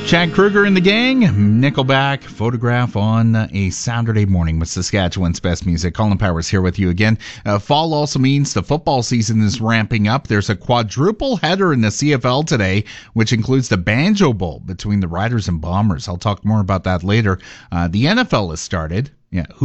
Chad Kruger and the gang, Nickelback, Photograph on a Saturday morning with Saskatchewan's best music. Colin Powers here with you again. Fall also means the football season is ramping up. There's a quadruple header in the CFL today, which includes the Banjo Bowl between the Riders and Bombers. I'll talk more about that later. The NFL has started. Yeah,